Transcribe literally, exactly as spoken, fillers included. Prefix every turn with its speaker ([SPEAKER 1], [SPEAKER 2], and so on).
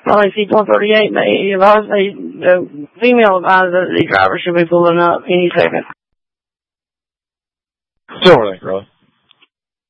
[SPEAKER 1] L A C one thirty-eight, may advise a uh, female advisor that the driver should be pulling up any second.
[SPEAKER 2] Silver Lake, really.